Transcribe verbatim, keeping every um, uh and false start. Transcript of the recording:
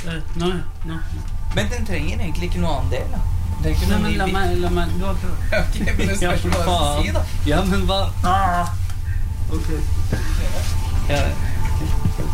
Nå, nå. Men den trenger egentlig ikke noe annen del, da. Det er ikke Nei, noe men ny la bit. meg, la meg, du har ikke... Ok, men det spørs hva jeg skal si, da. Ja, men hva? Ah! Ok. Ja,